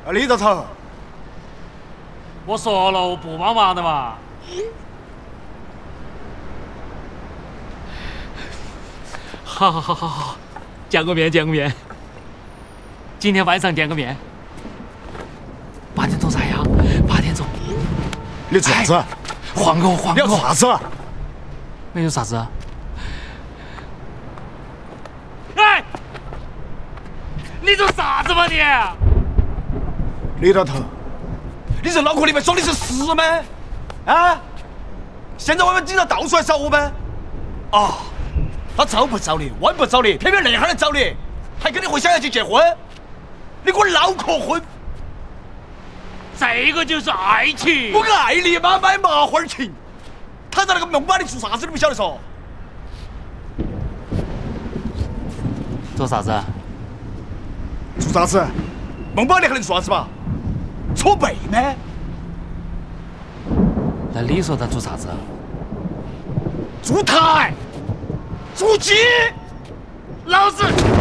李大头， 我说了我不帮忙的嘛。好，见个面。今天晚上见个面。8点钟噻呀，8点钟。 你做啥子？ 换个。 你要做啥子？ 没有啥子。哎，你做啥子嘛你？ 李大头，你这脑壳里面装的是屎吗？啊！现在我们警察到处来找我们。啊！他招不招你，弯不招你，偏偏那哈来找你，还跟你回乡下去结婚，你给我脑壳昏！ 这个就是爱情。 我爱你妈买麻花情，他在那个孟巴里做啥子你不晓得嗦？ 做啥子？ 做啥子？孟巴里还能做啥子嘛？搓背吗？ 那你说他做啥子？ 做台，做鸡， 老子